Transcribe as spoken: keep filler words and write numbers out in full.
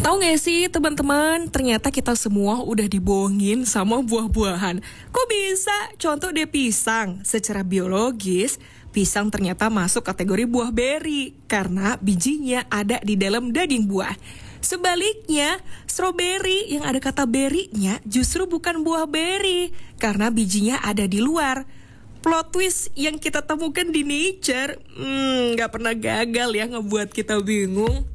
Tahu gak sih teman-teman, ternyata kita semua udah dibohongin sama buah-buahan. Kok bisa? Contoh deh pisang. Secara biologis, pisang ternyata masuk kategori buah beri karena bijinya ada di dalam daging buah. Sebaliknya, stroberi yang ada kata berinya justru bukan buah beri karena bijinya ada di luar. Plot twist yang kita temukan di Nature, hmm, gak pernah gagal ya ngebuat kita bingung.